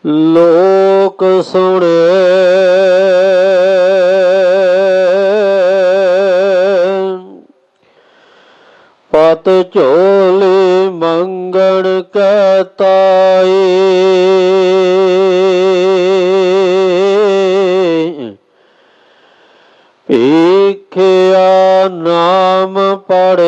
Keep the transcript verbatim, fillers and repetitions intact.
ਲੋਕ ਸੁਣੇ ਪਤ ਝੋਲੀ ਮੰਗਣ ਕੈ ਤਾਈ। ਭੀਖਿਆ ਨਾਮ ਪੜ੍ਹ